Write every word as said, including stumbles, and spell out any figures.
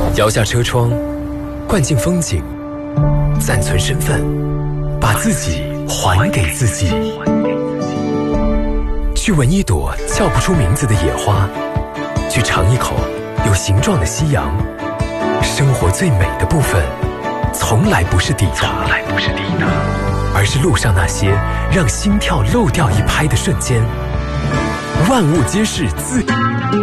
摇下车窗，灌进风景，暂存身份，把自己还给自己。去闻一朵叫不出名字的野花，去尝一口有形状的夕阳。生活最美的部分，从来不是抵达，从来不是抵达，而是路上那些让心跳漏掉一拍的瞬间。万物皆是自